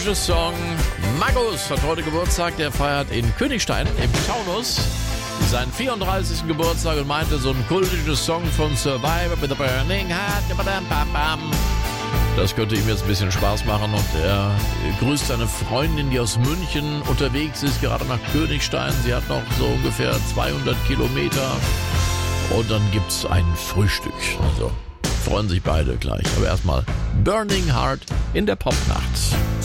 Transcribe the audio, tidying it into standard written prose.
kultischer Song. Magus hat heute Geburtstag, der feiert in Königstein im Taunus seinen 34. Geburtstag und meinte, so ein kultischer Song von Survivor with a Burning Heart, das könnte ihm jetzt ein bisschen Spaß machen und er grüßt seine Freundin, die aus München unterwegs ist, gerade nach Königstein. Sie hat noch so ungefähr 200 Kilometer und dann gibt's ein Frühstück. Also freuen sich beide gleich. Aber erstmal Burning Heart in der Popnacht.